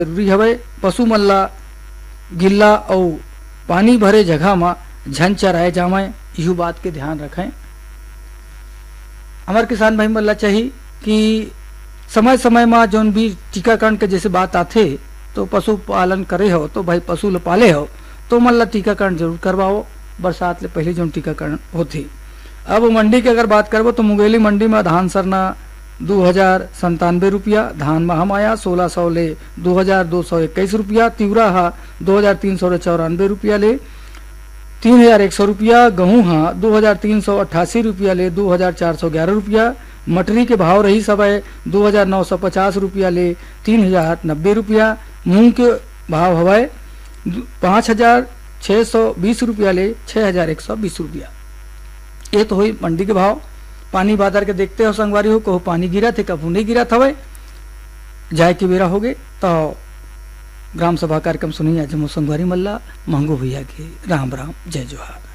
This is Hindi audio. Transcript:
जरूरी हवे। पशु मन ला गिल्ला और पानी भरे जगह में झन चराए जावे, यू बात के ध्यान रखें। हमारे किसान भाई मन ला चाहिए कि समय समय में जौन भी टीकाकरण के जैसे बात आथे तो पशु पालन करे हो तो भाई पशु ल पाले हो तो मन ला टीकाकरण जरूर करवाओ। बरसात ले पहले जो टीकाकरण होती। अब मंडी की अगर बात करबो तो मुंगेली मंडी में धान सरना 2097 रुपया, धान महामाया 1600 ले 2221 रुपया, तिवरा हा 2394 रुपया ले 3100 रुपया, गेहूँ हा 2388 रुपया ले 2411 रुपया, मटरी के भाव रही सब है 2950 रुपया ले 3090 रुपया, मूंग के भाव हवाए 5620 रुपया ले 6120 रुपया। ये तो हुई मंडी के भाव। पानी बाजार के देखते हो संगवारी हो, कहूँ पानी गिरा थे कभू नहीं गिरा था, जाए के बेरा हो गए तो ग्राम सभा कार्यक्रम सुनी आज संगवारी मल्ला महंगो भैया के राम राम जय जोहार।